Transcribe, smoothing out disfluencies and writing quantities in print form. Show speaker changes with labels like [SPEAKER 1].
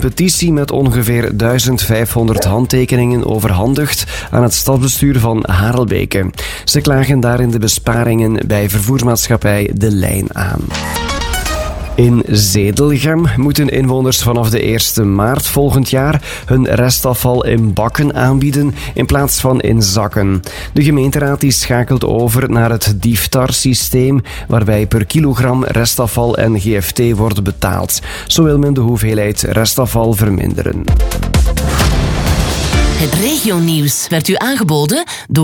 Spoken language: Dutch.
[SPEAKER 1] petitie met ongeveer 1500 handtekeningen overhandigd aan het stadsbestuur van Harelbeke. Ze klagen daarin de besparingen bij vervoersmaatschappij De Lijn aan. In Zedelgem moeten inwoners vanaf de 1 maart volgend jaar hun restafval in bakken aanbieden in plaats van in zakken. De gemeenteraad die schakelt over naar het DIFTAR-systeem, waarbij per kilogram restafval en GFT wordt betaald. Zo wil men de hoeveelheid restafval verminderen.
[SPEAKER 2] Het regionieuws werd u aangeboden door